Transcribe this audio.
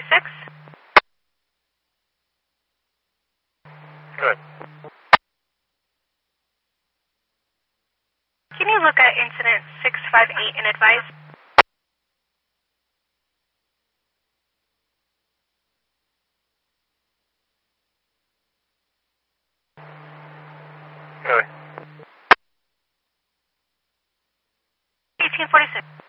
1846. Good. Can you look at incident 658 and advise? Good. 1846.